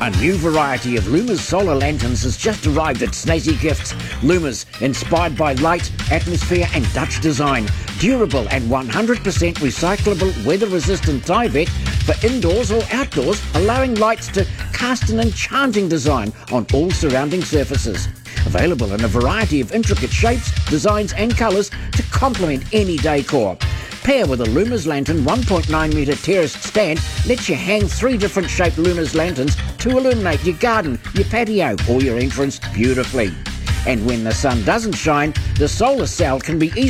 A new variety of Lumas solar lanterns has just arrived at Snazzy Gifts. Lumas, inspired by light, atmosphere and Dutch design. Durable and 100% recyclable weather-resistant Tyvek for indoors or outdoors, allowing lights to cast an enchanting design on all surrounding surfaces. Available in a variety of intricate shapes, designs and colours to complement any decor. Pair with a Lumas Lantern 1.9 metre terraced stand lets you hang 3 different shaped Lumas lanterns to illuminate your garden, your patio or your entrance beautifully. And when the sun doesn't shine, the solar cell can be easily